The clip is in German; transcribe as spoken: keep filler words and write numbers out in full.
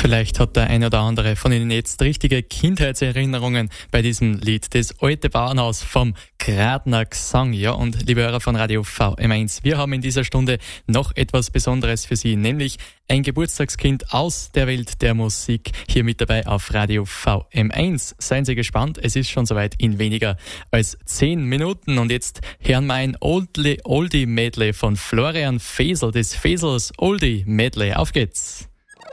Vielleicht hat der ein oder andere von Ihnen jetzt richtige Kindheitserinnerungen bei diesem Lied. Das alte Bauernhaus vom Gradner Gesang. Ja, und liebe Hörer von Radio V M eins, wir haben in dieser Stunde noch etwas Besonderes für Sie, nämlich ein Geburtstagskind aus der Welt der Musik hier mit dabei auf Radio V M eins. Seien Sie gespannt, es ist schon soweit in weniger als zehn Minuten. Und jetzt hören wir ein Oldie, Oldie Medley von Florian Fesel, des Fesels Oldie Medley. Auf geht's!